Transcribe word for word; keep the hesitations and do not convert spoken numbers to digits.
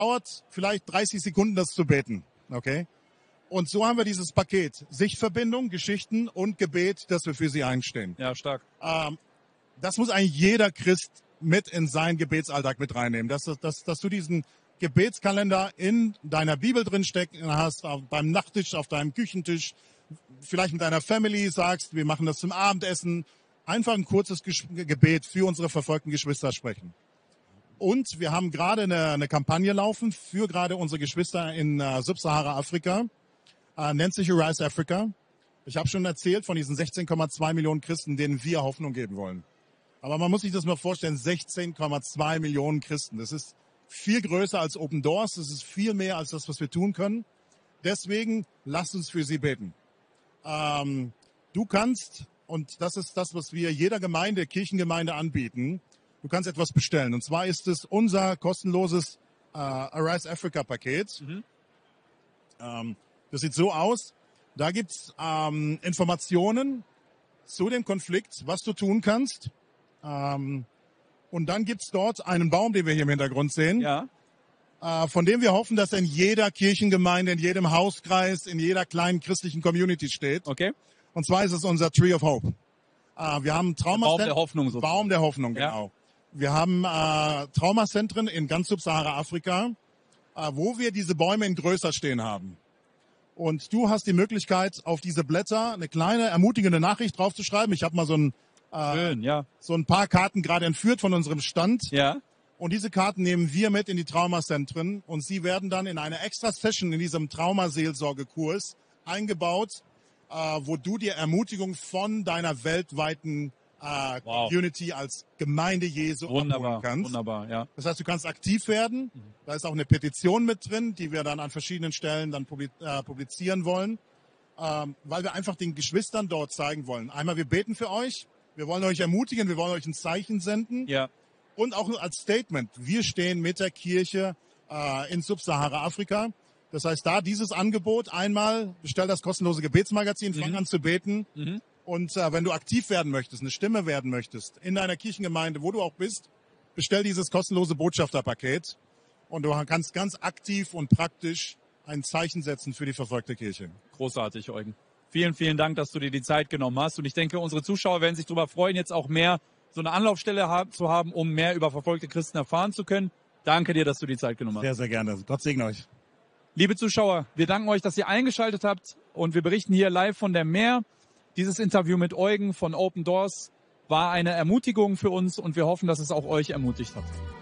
dauert vielleicht dreißig Sekunden, das zu beten. Okay? Und so haben wir dieses Paket. Sichtverbindung, Geschichten und Gebet, dass wir für sie einstehen. Ja, stark. Ähm, das muss eigentlich jeder Christ mit in seinen Gebetsalltag mit reinnehmen. Dass, dass, dass du diesen Gebetskalender in deiner Bibel drin stecken hast, auf, beim Nachttisch, auf deinem Küchentisch, vielleicht mit deiner Family sagst, wir machen das zum Abendessen. Einfach ein kurzes Gebet für unsere verfolgten Geschwister sprechen. Und wir haben gerade eine, eine Kampagne laufen für gerade unsere Geschwister in äh, Subsahara-Afrika. Äh, nennt sich Arise Africa. Ich habe schon erzählt von diesen sechzehn Komma zwei Millionen Christen, denen wir Hoffnung geben wollen. Aber man muss sich das mal vorstellen, sechzehn Komma zwei Millionen Christen. Das ist viel größer als Open Doors. Das ist viel mehr als das, was wir tun können. Deswegen lasst uns für sie beten. Ähm, du kannst, und das ist das, was wir jeder Gemeinde, Kirchengemeinde anbieten, du kannst etwas bestellen. Und zwar ist es unser kostenloses äh, Arise Africa Paket. Mhm. Ähm, das sieht so aus. Da gibt's ähm, Informationen zu dem Konflikt, was du tun kannst. Ähm, und dann gibt's dort einen Baum, den wir hier im Hintergrund sehen, ja. äh, von dem wir hoffen, dass er in jeder Kirchengemeinde, in jedem Hauskreis, in jeder kleinen christlichen Community steht. Okay. Und zwar ist es unser Tree of Hope. Äh, wir haben Trauma Baum der Hoffnung. Sozusagen. Baum der Hoffnung, genau. Ja. Wir haben äh, Traumazentren in ganz Subsahara-Afrika, äh, wo wir diese Bäume in größer stehen haben. Und du hast die Möglichkeit, auf diese Blätter eine kleine ermutigende Nachricht draufzuschreiben. Ich habe mal so ein äh, Schön, ja. so ein paar Karten gerade entführt von unserem Stand. Ja. Und diese Karten nehmen wir mit in die Traumazentren und sie werden dann in eine extra Session in diesem Traumaseelsorgekurs eingebaut, äh, wo du dir Ermutigung von deiner weltweiten äh, wow. Community als Gemeinde Jesu abholen kannst. Wunderbar, ja. Das heißt, du kannst aktiv werden. Mhm. Da ist auch eine Petition mit drin, die wir dann an verschiedenen Stellen dann publizieren wollen, ähm, weil wir einfach den Geschwistern dort zeigen wollen. Einmal, wir beten für euch, wir wollen euch ermutigen, wir wollen euch ein Zeichen senden. Ja. Und auch als Statement, wir stehen mit der Kirche äh, in Subsahara-Afrika. Das heißt, da dieses Angebot einmal, bestell das kostenlose Gebetsmagazin, fang mhm. an zu beten. Mhm. Und äh, wenn du aktiv werden möchtest, eine Stimme werden möchtest, in deiner Kirchengemeinde, wo du auch bist, bestell dieses kostenlose Botschafterpaket. Und du kannst ganz aktiv und praktisch ein Zeichen setzen für die verfolgte Kirche. Großartig, Eugen. Vielen, vielen Dank, dass du dir die Zeit genommen hast. Und ich denke, unsere Zuschauer werden sich darüber freuen, jetzt auch mehr so eine Anlaufstelle haben, zu haben, um mehr über verfolgte Christen erfahren zu können. Danke dir, dass du die Zeit genommen hast. Sehr, sehr gerne. Gott segne euch. Liebe Zuschauer, wir danken euch, dass ihr eingeschaltet habt. Und wir berichten hier live von der Meer. Dieses Interview mit Eugen von Open Doors war eine Ermutigung für uns und wir hoffen, dass es auch euch ermutigt hat.